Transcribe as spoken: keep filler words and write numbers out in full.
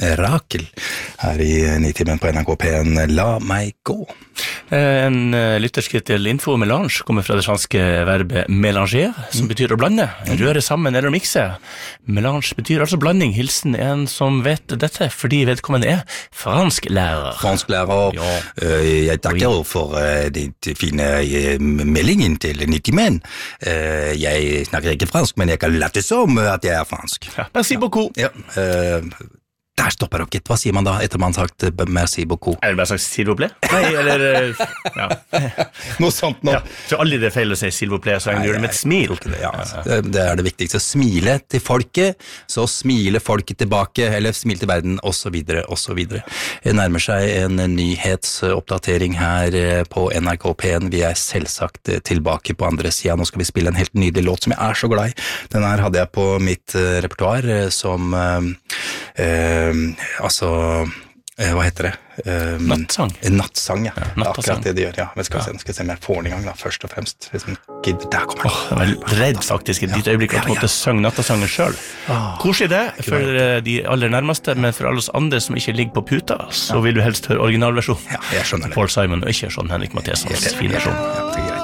Rakel her i Nitimen på N R K P1. La meg gå. En lytterskritt til info melange kommer fra det franske verbet mélanger, som betyr å blande, røre sammen eller mikse. Melange betyr altså blanding. Hilsen en som vet dette, fordi vedkommende er fransk lærer. Fransk lærer. Ja. Jeg takker oui. for ditt fine meldingen til Nitimen. Jeg snakker ikke fransk, men jeg kan late som at jeg er fransk. Ja. Merci beaucoup. Ja, uh, Der stopper dere. Hva sier man da etter man har sagt merci beaucoup? Er det bare sagt s'il vous plaît? Nei, eller ja. Noe sånt nå. Ja, så aldri det er feil å si s'il vous plaît, så jeg gjør det med et smil. Det, ja, det, det er det viktigste. Smile til folket, så smile folket tilbake, eller smile til verden, og så videre, og så videre. Det nærmer seg en nyhetsoppdatering her på N R K P en. Vi er selvsagt tilbake på andre siden. Nå skal vi spille en helt nydelig låt som jeg er så glad i. Den her hadde jeg på mitt repertoar som eh, altså, eh, hva heter det? Um, nattsang. En nattsang, ja. ja nattsang. Akkurat det de gjør, ja. Men skal vi se, skal vi se om jeg får den i gang da, først og fremst. Gid, der kommer den. Oh, jeg var redd faktisk i ditt ja. øyeblikk at du måtte ja, ja. synge nattasangen selv. Oh, Koselig det, for de aller nærmeste, men for alle oss andre som ikke ligger på puta, så ja. vil du helst høre originalversjon. Ja, jeg skjønner det. Paul Simon, og ikke sånn Henrik Matthiesens fine versjon. Ja, ja, ja.